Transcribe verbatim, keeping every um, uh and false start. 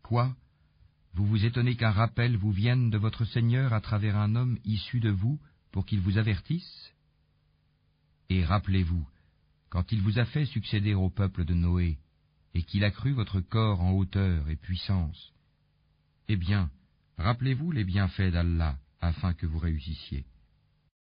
Quoi? Vous vous étonnez qu'un rappel vous vienne de votre Seigneur à travers un homme issu de vous pour qu'il vous avertisse? Et rappelez-vous, quand il vous a fait succéder au peuple de Noé, et qu'il a cru votre corps en hauteur et puissance, eh bien, rappelez-vous les bienfaits d'Allah afin que vous réussissiez.